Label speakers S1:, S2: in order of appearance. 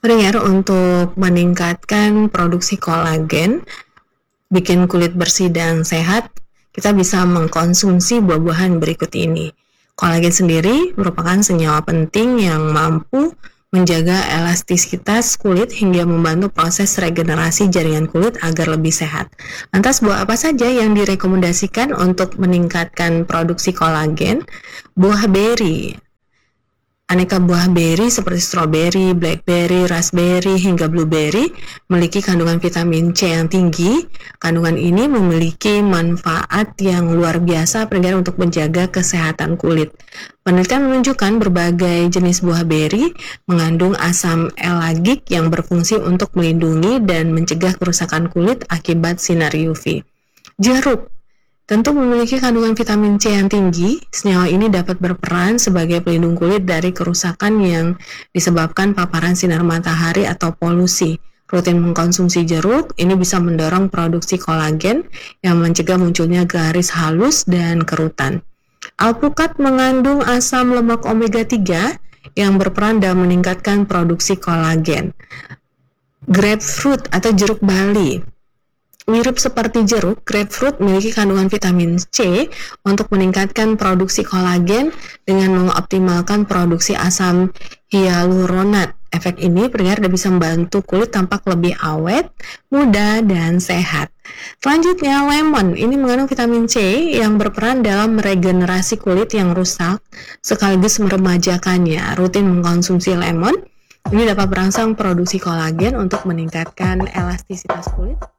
S1: Pendengar, untuk meningkatkan produksi kolagen, bikin kulit bersih dan sehat, kita bisa mengkonsumsi buah-buahan berikut ini. Kolagen sendiri merupakan senyawa penting yang mampu menjaga elastisitas kulit hingga membantu proses regenerasi jaringan kulit agar lebih sehat. Lantas, buah apa saja yang direkomendasikan untuk meningkatkan produksi kolagen? Buah beri. Aneka buah beri seperti stroberi, blackberry, raspberry, hingga blueberry memiliki kandungan vitamin C yang tinggi. Kandungan ini memiliki manfaat yang luar biasa pendengar untuk menjaga kesehatan kulit. Penelitian menunjukkan berbagai jenis buah beri mengandung asam elagik yang berfungsi untuk melindungi dan mencegah kerusakan kulit akibat sinar UV. Jeruk tentu memiliki kandungan vitamin C yang tinggi. Senyawa ini dapat berperan sebagai pelindung kulit dari kerusakan yang disebabkan paparan sinar matahari atau polusi. Rutin mengkonsumsi jeruk ini bisa mendorong produksi kolagen yang mencegah munculnya garis halus dan kerutan. Alpukat mengandung asam lemak omega 3 yang berperan dalam meningkatkan produksi kolagen. Grapefruit atau jeruk Bali. Mirip seperti jeruk, grapefruit memiliki kandungan vitamin C untuk meningkatkan produksi kolagen dengan mengoptimalkan produksi asam hyaluronat. Efek ini pendengar bisa membantu kulit tampak lebih awet, muda, dan sehat. Selanjutnya, lemon. Ini mengandung vitamin C yang berperan dalam meregenerasi kulit yang rusak sekaligus meremajakannya. Rutin mengkonsumsi lemon ini dapat merangsang produksi kolagen untuk meningkatkan elastisitas kulit.